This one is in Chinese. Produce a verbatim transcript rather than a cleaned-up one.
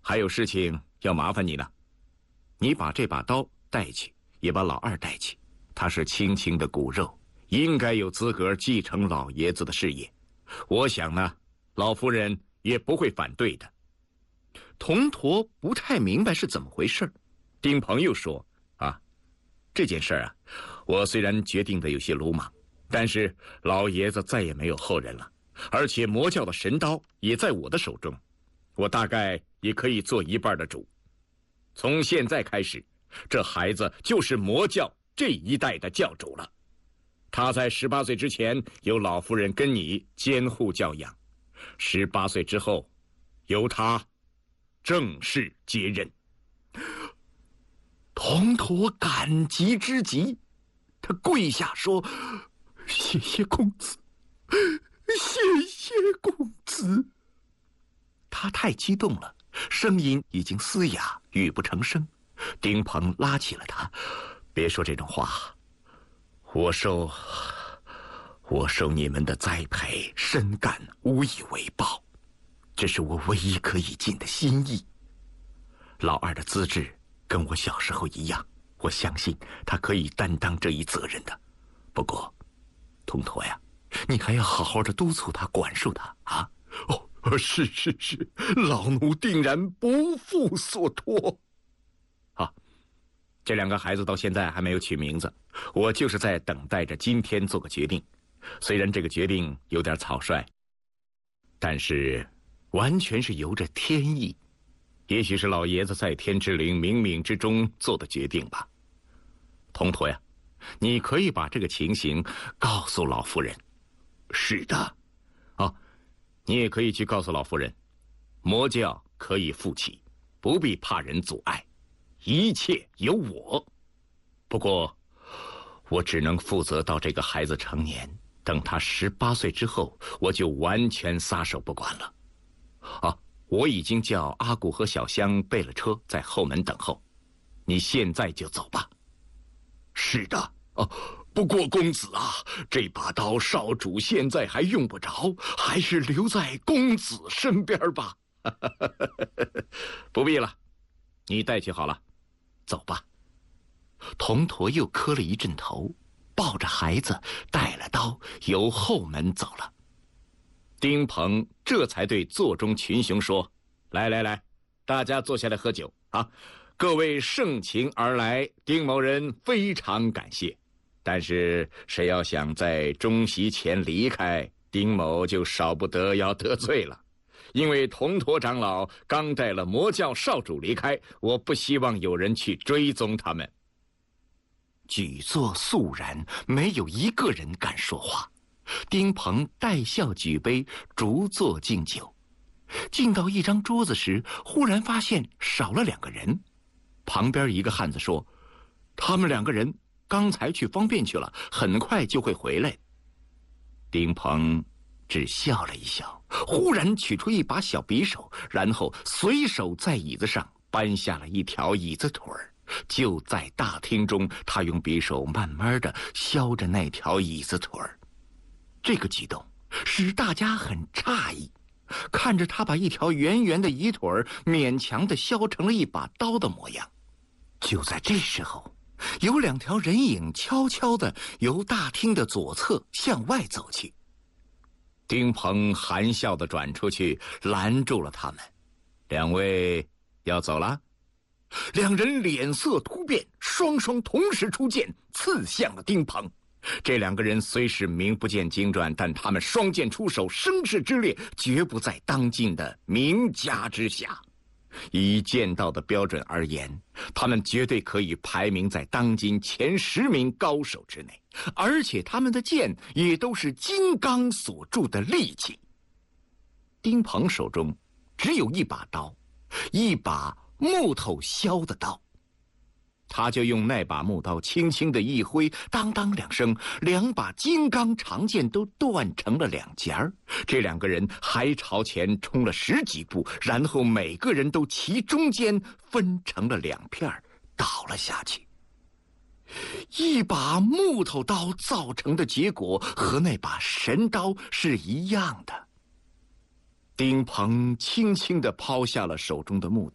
还有事情要麻烦你呢。你把这把刀带去，也把老二带去，他是亲情的骨肉，应该有资格继承老爷子的事业。我想呢，老夫人也不会反对的。童驼不太明白是怎么回事。丁鹏又说：“啊，这件事啊，我虽然决定的有些鲁莽，但是老爷子再也没有后人了，而且魔教的神刀也在我的手中，我大概也可以做一半的主。从现在开始，这孩子就是魔教这一代的教主了。他在十八岁之前由老夫人跟你监护教养，十八岁之后，由他正式接任。”童驼感激之极，他跪下说：“谢谢公子，谢谢公子。”他太激动了，声音已经嘶哑，语不成声。丁鹏拉起了他：“别说这种话，我受我受你们的栽培，深感无以为报，这是我唯一可以尽的心意。老二的资质跟我小时候一样，我相信他可以担当这一责任的。不过，童驼呀，你还要好好的督促他，管束他啊！”“哦，是是是，老奴定然不负所托。”好，这两个孩子到现在还没有取名字，我就是在等待着今天做个决定。虽然这个决定有点草率，但是完全是由着天意。也许是老爷子在天之灵，冥冥之中做的决定吧。童驼呀，你可以把这个情形告诉老夫人。是的。哦，你也可以去告诉老夫人，魔教可以复起，不必怕人阻碍，一切由我。不过，我只能负责到这个孩子成年，等他十八岁之后，我就完全撒手不管了。啊，我已经叫阿古和小香备了车，在后门等候。你现在就走吧。是的。哦，不过公子啊，这把刀少主现在还用不着，还是留在公子身边吧。不必了，你带去好了。走吧。童驼又磕了一阵头，抱着孩子，带了刀，由后门走了。丁鹏这才对座中群雄说：“来来来，大家坐下来喝酒啊！各位盛情而来，丁某人非常感谢。但是谁要想在中席前离开，丁某就少不得要得罪了。因为童驼长老刚带了魔教少主离开，我不希望有人去追踪他们。”举座肃然，没有一个人敢说话。丁鹏带笑举杯，逐座敬酒。敬到一张桌子时，忽然发现少了两个人。旁边一个汉子说：“他们两个人刚才去方便去了，很快就会回来。”丁鹏只笑了一笑，忽然取出一把小匕首，然后随手在椅子上搬下了一条椅子腿儿。就在大厅中，他用匕首慢慢地削着那条椅子腿儿。这个举动使大家很诧异，看着他把一条圆圆的椅腿儿勉强地削成了一把刀的模样。就在这时候，有两条人影悄悄地由大厅的左侧向外走去。丁鹏含笑地转出去，拦住了他们。“两位要走了？”两人脸色突变，双双同时出剑，刺向了丁鹏。这两个人虽是名不见经传，但他们双剑出手，声势之烈，绝不在当今的名家之下。以剑道的标准而言，他们绝对可以排名在当今前十名高手之内，而且他们的剑也都是金刚所铸的利器。丁鹏手中只有一把刀，一把木头削的刀。他就用那把木刀轻轻地一挥，当当两声，两把金刚长剑都断成了两截儿。这两个人还朝前冲了十几步，然后每个人都其中间分成了两片，倒了下去。一把木头刀造成的结果和那把神刀是一样的。丁鹏轻轻地抛下了手中的木